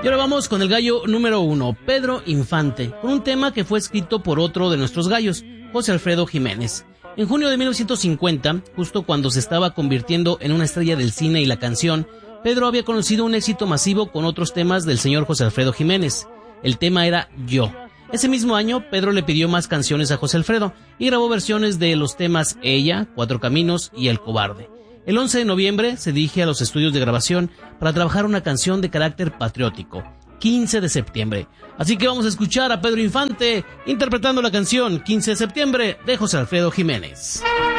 Y ahora vamos con el gallo número 1, Pedro Infante, con un tema que fue escrito por otro de nuestros gallos, José Alfredo Jiménez. En junio de 1950, justo cuando se estaba convirtiendo en una estrella del cine y la canción, Pedro había conocido un éxito masivo con otros temas del señor José Alfredo Jiménez. El tema era Yo. Ese mismo año, Pedro le pidió más canciones a José Alfredo y grabó versiones de los temas Ella, Cuatro Caminos y El Cobarde. El 11 de noviembre se dirige a los estudios de grabación para trabajar una canción de carácter patriótico, 15 de septiembre. Así que vamos a escuchar a Pedro Infante interpretando la canción 15 de septiembre de José Alfredo Jiménez.